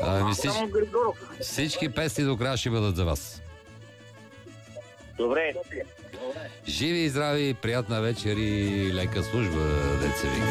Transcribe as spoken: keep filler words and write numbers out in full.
Ами, всич... Само Григоров. Всички песни до края ще бъдат за вас. Добре. Живи и здрави, приятна вечер и лека служба, деца вика.